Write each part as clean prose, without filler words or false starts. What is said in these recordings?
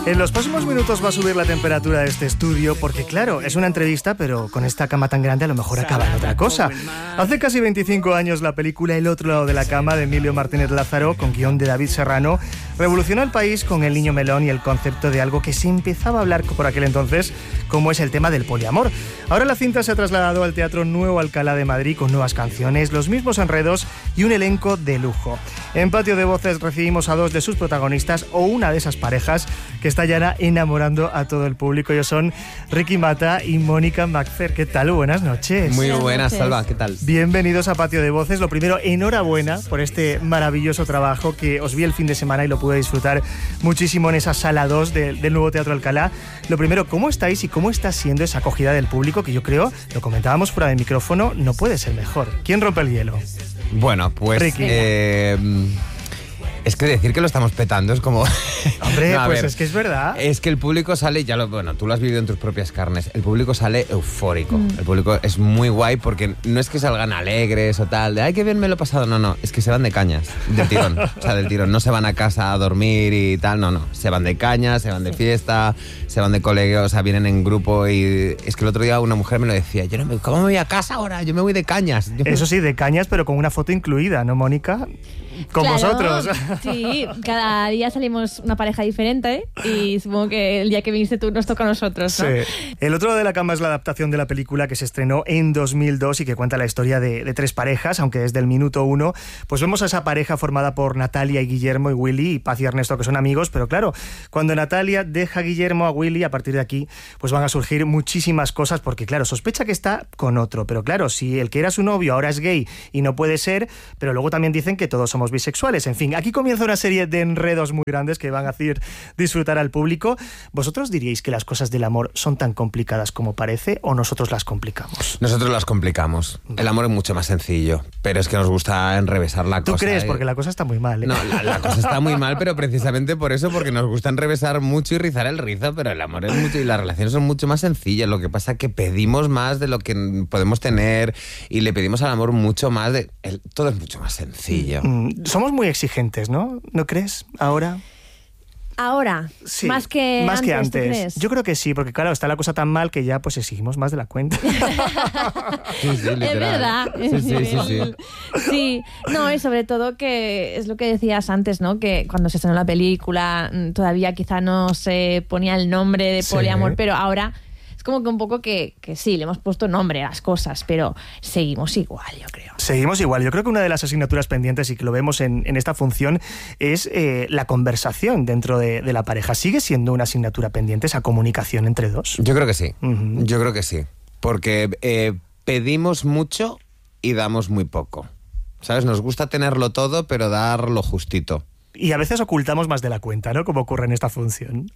En los próximos minutos va a subir la temperatura de este estudio porque, claro, es una entrevista, pero con esta cama tan grande a lo mejor acaba en otra cosa. Hace casi 25 años la película El otro lado de la cama de Emilio Martínez Lázaro, con guión de David Serrano, revolucionó el país con El niño melón y el concepto de algo que se empezaba a hablar por aquel entonces, como es el tema del poliamor. Ahora la cinta se ha trasladado al Teatro Nuevo Alcalá de Madrid con nuevas canciones, los mismos enredos y un elenco de lujo. En Patio de Voces recibimos a dos de sus protagonistas o una de esas parejas que está ya enamorando a todo el público. Ellos son Ricky Mata y Mónica Macfer. ¿Qué tal? Buenas noches. Muy buenas, Salva. ¿Qué tal? Bienvenidos a Patio de Voces. Lo primero, enhorabuena por este maravilloso trabajo que os vi el fin de semana y lo pude disfrutar muchísimo en esa sala 2 del Nuevo Teatro Alcalá. Lo primero, ¿cómo estáis y cómo está siendo esa acogida del público? Que yo creo, lo comentábamos fuera de micrófono, no puede ser mejor. ¿Quién rompe el hielo? Bueno, pues... Ricky. Es que decir que lo estamos petando es como... Hombre, no, pues es que es verdad. Es que el público sale, bueno, tú lo has vivido en tus propias carnes, el público sale eufórico. El público es muy guay porque no es que salgan alegres o tal, de ¡ay, qué bien me lo he pasado! No, es que se van de cañas, del tirón. O sea, del tirón. No se van a casa a dormir y tal, no. Se van de cañas, se van de fiesta, se van de colegio, o sea, vienen en grupo y... Es que el otro día una mujer me lo decía, ¿cómo me voy a casa ahora? Yo me voy de cañas. Eso sí, de cañas, pero con una foto incluida, ¿no, Mónica? Con vosotros. Sí, cada día salimos una pareja diferente y supongo que el día que viniste tú nos toca a nosotros, ¿no? Sí. El otro lado de la cama es la adaptación de la película que se estrenó en 2002 y que cuenta la historia de tres parejas, aunque desde el minuto 1 pues vemos a esa pareja formada por Natalia y Guillermo y Willy y Paz y Ernesto, que son amigos, pero claro, cuando Natalia deja a Guillermo a Willy, a partir de aquí pues van a surgir muchísimas cosas porque claro, sospecha que está con otro, pero claro, si el que era su novio ahora es gay y no puede ser, pero luego también dicen que todos somos bisexuales. En fin, aquí comienza una serie de enredos muy grandes que van a hacer disfrutar al público. ¿Vosotros diríais que las cosas del amor son tan complicadas como parece o nosotros las complicamos? Nosotros las complicamos. El amor es mucho más sencillo, pero es que nos gusta enrevesar la cosa. ¿Tú crees? Porque la cosa está muy mal, ¿eh? No, la cosa está muy mal, pero precisamente por eso, porque nos gusta enrevesar mucho y rizar el rizo, pero el amor es mucho y las relaciones son mucho más sencillas. Lo que pasa es que pedimos más de lo que podemos tener y le pedimos al amor mucho más todo es mucho más sencillo. Somos muy exigentes, ¿no? ¿No crees? Ahora... Ahora, sí, más que antes. ¿Tú crees? Yo creo que sí, porque claro, está la cosa tan mal que ya pues exigimos más de la cuenta. Sí, literal. Es verdad. Sí. Sí, no, y sobre todo que es lo que decías antes, ¿no? Que cuando se estrenó la película todavía quizá no se ponía el nombre de poliamor, sí. Pero ahora... como que un poco que sí, le hemos puesto nombre a las cosas, pero seguimos igual, yo creo. Seguimos igual. Yo creo que una de las asignaturas pendientes, y que lo vemos en esta función, es la conversación dentro de la pareja. ¿Sigue siendo una asignatura pendiente esa comunicación entre dos? Yo creo que sí. Uh-huh. Yo creo que sí. Porque pedimos mucho y damos muy poco. ¿Sabes? Nos gusta tenerlo todo, pero dar lo justito. Y a veces ocultamos más de la cuenta, ¿no? Como ocurre en esta función.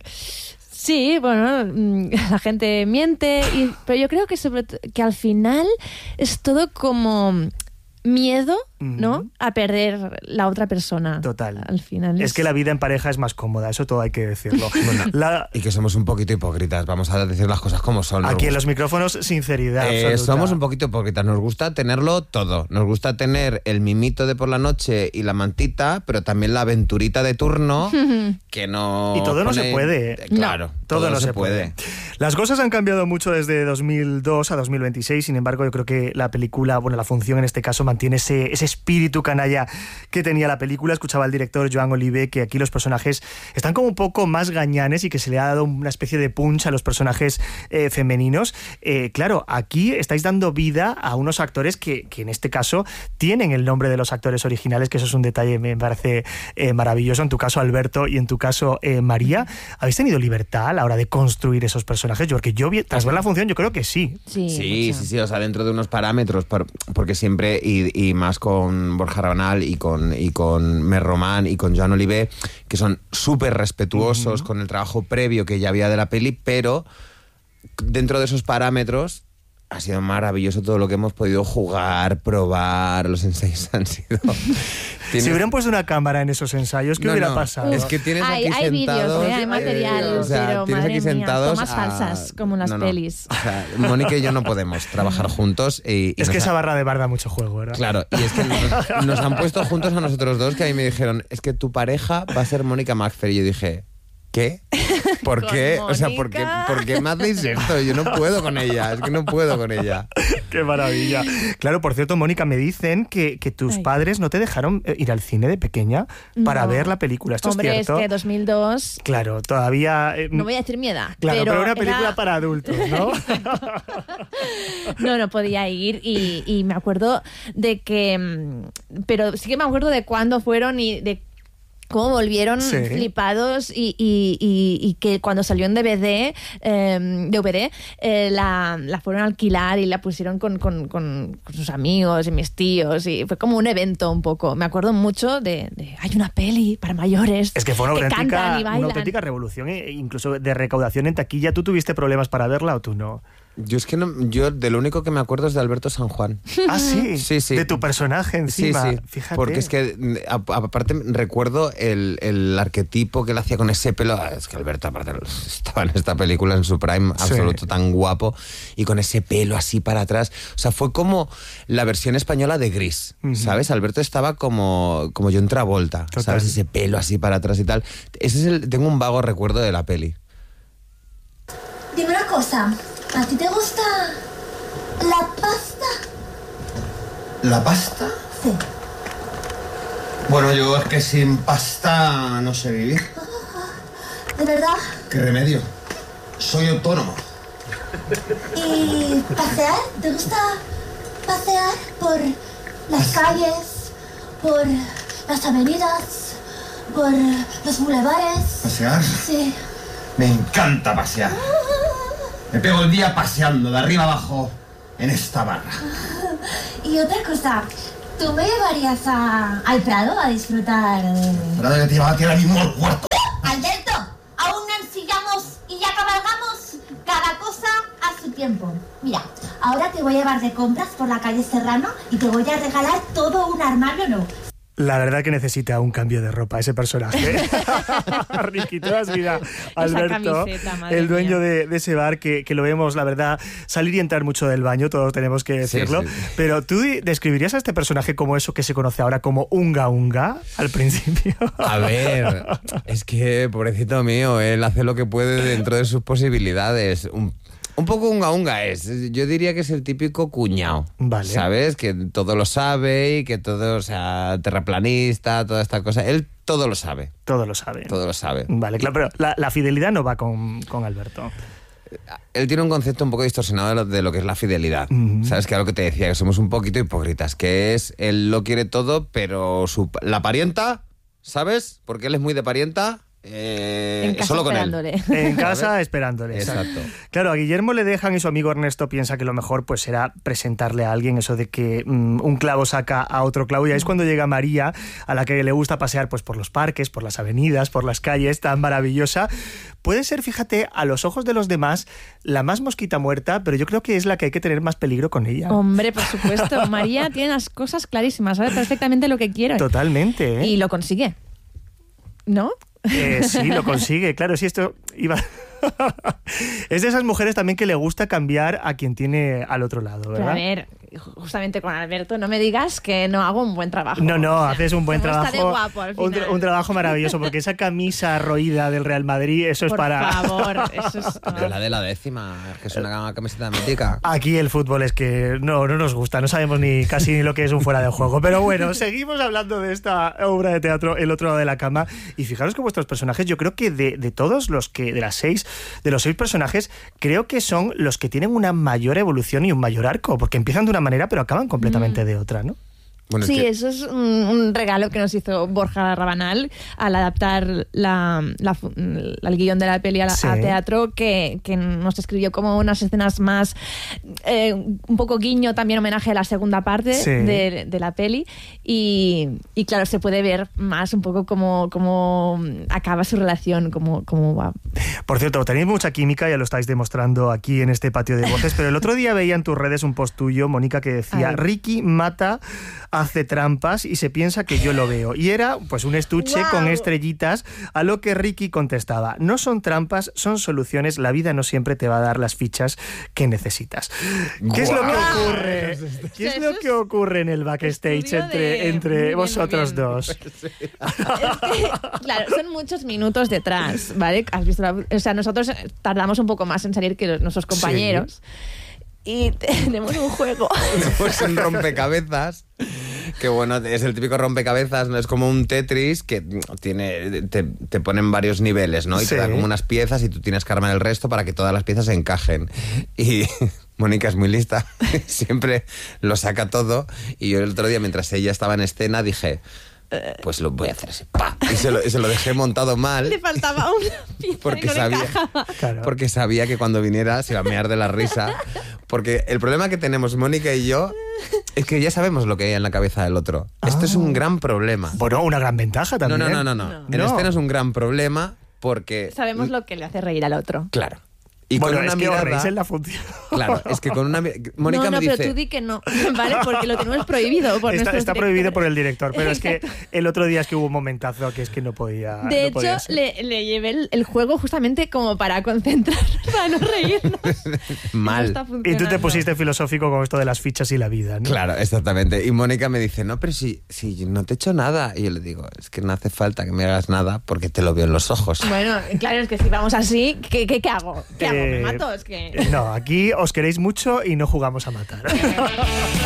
Sí, bueno, la gente miente, pero yo creo que al final es todo como miedo, ¿no? A perder la otra persona. Total. Al final es que la vida en pareja es más cómoda, eso todo hay que decirlo. Y que somos un poquito hipócritas, vamos a decir las cosas como son. Aquí en los micrófonos, sinceridad absoluta. Somos un poquito hipócritas, nos gusta tenerlo todo. Nos gusta tener el mimito de por la noche y la mantita, pero también la aventurita de turno, que no... Y todo no se puede. Claro, todo no se puede. Las cosas han cambiado mucho desde 2002 a 2026, sin embargo yo creo que la película, bueno, la función en este caso mantiene ese espíritu canalla que tenía la película. Escuchaba al director Joan Oliver que aquí los personajes están como un poco más gañanes y que se le ha dado una especie de punch a los personajes femeninos. Claro, aquí estáis dando vida a unos actores que en este caso tienen el nombre de los actores originales, que eso es un detalle, me parece maravilloso. En tu caso, Alberto, y en tu caso, María. ¿Habéis tenido libertad a la hora de construir esos personajes? Porque yo, tras ver la función, yo creo que sí. Sí, o sea, dentro de unos parámetros, porque siempre, y más con Borja Rabanal y con Mer Román y con Joan Oliver, que son súper respetuosos con el trabajo previo que ya había de la peli, pero dentro de esos parámetros ha sido maravilloso todo lo que hemos podido jugar, probar, los ensayos han sido... Si hubieran puesto una cámara en esos ensayos, ¿qué hubiera pasado? Es que tienes aquí hay sentados... Hay material, pero tienes madre aquí sentados mía, tomas falsas, como en las pelis. O sea, Mónica y yo no podemos trabajar juntos y es que esa barra de bar da mucho juego, ¿verdad? Claro, y es que nos han puesto juntos a nosotros dos, que a mí me dijeron, es que tu pareja va a ser Mónica Macfer, y yo dije... ¿Qué? ¿Por qué? Con O sea, Mónica. ¿por qué me hacéis esto? Yo no puedo con ella, es que no puedo con ella. ¡Qué maravilla! Claro, por cierto, Mónica, me dicen que tus Ay. padres no te dejaron ir al cine de pequeña para No. ver la película. ¿Esto Hombre, es cierto? es que 2002... Claro, todavía... No voy a decir mi edad, Claro, pero una película era- para adultos, ¿no? No podía ir y me acuerdo de que... Pero sí que me acuerdo de cuándo fueron y de cómo volvieron Sí. flipados y que cuando salió en DVD, la fueron a alquilar y la pusieron con sus amigos y mis tíos y fue como un evento un poco. Me acuerdo mucho de hay una peli para mayores Es que fue que cantan y una bailan. auténtica revolución, incluso de recaudación en taquilla. ¿Tú tuviste problemas para verla o tú no? Yo es que no, yo de lo único que me acuerdo es de Alberto San Juan. Ah, sí. Sí, sí. De tu personaje encima. Sí, sí. Fíjate. Porque es que, aparte, recuerdo el arquetipo que él hacía con ese pelo. Es que Alberto, aparte, estaba en esta película en su prime Sí. absoluto, tan guapo, y con ese pelo así para atrás. O sea, fue como la versión española de Gris, ¿sabes? Alberto estaba como John Travolta, Total. ¿sabes? Ese pelo así para atrás y tal. Ese es tengo un vago recuerdo de la peli. Dime una cosa, ¿a ti te gusta la pasta? ¿La pasta? Sí. Bueno, yo es que sin pasta no sé vivir. ¿De verdad? ¿Qué remedio? Soy autónomo. ¿Y pasear? ¿Te gusta pasear por las calles, por las avenidas, por los bulevares? ¿Pasear? Sí. Me encanta pasear. Me pego el día paseando de arriba abajo en esta barra. Y otra cosa, ¿tú me llevarías al Prado a disfrutar de... ¿Verdad que te llevaba a ti ahora mismo al cuarto? Alberto, aún no ensillamos y ya cabalgamos. Cada cosa a su tiempo. Mira, ahora te voy a llevar de compras por la calle Serrano y te voy a regalar todo un armario nuevo. La verdad que necesita un cambio de ropa ese personaje. Ricky, tú has vida Alberto, camiseta, madre el dueño mía. de ese bar que lo vemos, la verdad, salir y entrar mucho del baño, todos tenemos que decirlo. sí. Pero ¿tú describirías a este personaje como eso que se conoce ahora como Unga Unga al principio? A ver, es que, pobrecito mío, él hace lo que puede dentro de sus posibilidades. Un poco unga es. Yo diría que es el típico cuñado. Vale. ¿Sabes? Que todo lo sabe y que todo, o sea, terraplanista, toda esta cosa. Él todo lo sabe. Todo lo sabe. Todo lo sabe. Vale, claro, pero la fidelidad no va con Alberto. Él tiene un concepto un poco distorsionado de lo que es la fidelidad. ¿Sabes? Que es lo que te decía, que somos un poquito hipócritas. Que es, él lo quiere todo, pero la parienta, ¿sabes? Porque él es muy de parienta. En casa solo con esperándole. él. En casa ¿Sabes? esperándole. Exacto. Claro, a Guillermo le dejan y su amigo Ernesto piensa que lo mejor pues será presentarle a alguien, eso de que un clavo saca a otro clavo, y ahí es cuando llega María, a la que le gusta pasear pues por los parques, por las avenidas, por las calles, tan maravillosa. Puede ser, fíjate, a los ojos de los demás, la más mosquita muerta, pero yo creo que es la que hay que tener más peligro con ella. Hombre, por supuesto. María tiene las cosas clarísimas, sabe perfectamente lo que quiere. Totalmente, ¿eh? Y lo consigue. ¿No? Sí, lo consigue, claro, sí, esto iba... Es de esas mujeres también que le gusta cambiar a quien tiene al otro lado, Pero ¿verdad? a ver, justamente con Alberto, no me digas que no hago un buen trabajo. No, O sea, haces un buen como trabajo. estaré guapo al final. Un trabajo maravilloso, porque esa camisa roída del Real Madrid, eso es Por para... favor, eso es... Pero la de la décima, es que es una camiseta mítica. Aquí el fútbol es que no nos gusta, no sabemos ni casi ni lo que es un fuera de juego. Pero bueno, seguimos hablando de esta obra de teatro, El otro lado de la cama. Y fijaros que vuestros personajes, yo creo que de todos los que, de los seis personajes, creo que son los que tienen una mayor evolución y un mayor arco, porque empiezan de una manera pero acaban completamente de otra, ¿no? Bueno, es Sí, que- eso es un regalo que nos hizo Borja Rabanal al adaptar el guión de la peli a Sí. teatro, que nos escribió como unas escenas más, un poco guiño, también homenaje a la segunda parte Sí. de la peli, y claro, se puede ver más un poco cómo acaba su relación, cómo va. Por cierto, tenéis mucha química, ya lo estáis demostrando aquí en este patio de voces, pero el otro día veía en tus redes un post tuyo, Mónica, que decía: Ay. Ricky mata hace trampas y se piensa que yo lo veo. Y era pues un estuche con estrellitas, a lo que Ricky contestaba: no son trampas, son soluciones, la vida no siempre te va a dar las fichas que necesitas. ¿Qué es lo que ocurre? ¿Qué es lo que ocurre en el backstage entre vosotros dos? Es que, claro, son muchos minutos detrás, ¿vale? ¿Has visto o sea, nosotros tardamos un poco más en salir que nuestros compañeros. Sí. Y tenemos un juego. Tenemos un rompecabezas. Que bueno, es el típico rompecabezas, ¿no? Es como un Tetris que te ponen varios niveles, ¿no? Y te da como unas piezas y tú tienes que armar el resto para que todas las piezas encajen. Y Mónica es muy lista, siempre lo saca todo. Y yo el otro día, mientras ella estaba en escena, dije: pues lo voy a hacer así, ¡pa! Y se lo dejé montado mal. Le faltaba una pieza porque y no sabía, encajaba. Claro. Porque sabía que cuando viniera se iba a mear de la risa. Porque el problema que tenemos Mónica y yo es que ya sabemos lo que hay en la cabeza del otro. Esto es un gran problema. Bueno, una gran ventaja también. No. En escena es un gran problema porque... Sabemos lo que le hace reír al otro. Claro. Y bueno, con una es que mirada... os reís en la función. Claro, es que con una Mónica me dice... No, pero tú di que no, ¿vale? Porque lo tenemos prohibido por Está prohibido por el director, pero Exacto. es que el otro día es que hubo un momentazo que es que no podía. De hecho, le llevé el juego justamente como para concentrarnos, para no reírnos. Mal. No Y tú te pusiste filosófico con esto de las fichas y la vida, ¿no? Claro, exactamente. Y Mónica me dice: no, pero si no te he hecho nada. Y yo le digo: es que no hace falta que me hagas nada porque te lo veo en los ojos. Bueno, claro, es que si vamos así, ¿qué hago? ¿Qué hago? ¿Me mato? Es que... No, aquí os queréis mucho y no jugamos a matar.